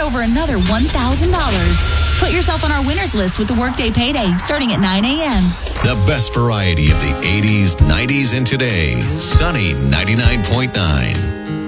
over another $1,000. Put yourself on our winners list with the Workday Payday starting at 9 a.m. The best variety of the 80s, 90s, and today. Sunny 99.9.